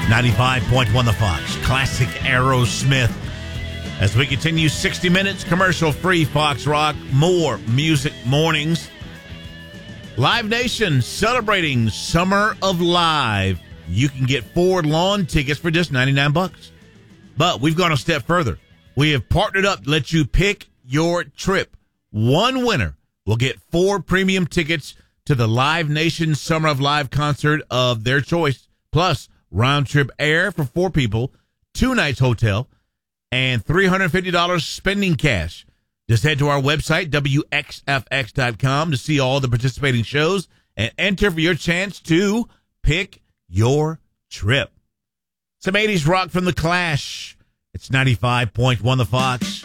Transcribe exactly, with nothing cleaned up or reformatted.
ninety-five point one The Fox. Classic Aerosmith. As we continue sixty minutes, commercial-free Fox Rock. More music mornings. Live Nation celebrating Summer of Live. You can get four lawn tickets for just ninety-nine bucks. But we've gone a step further. We have partnered up to let you pick your trip. One winner will get four premium tickets to the Live Nation Summer of Live concert of their choice, plus round-trip air for four people, two nights hotel, and three hundred fifty dollars spending cash. Just head to our website, W X F X dot com, to see all the participating shows and enter for your chance to pick your trip. Some eighties rock from The Clash. It's ninety-five point one The Fox.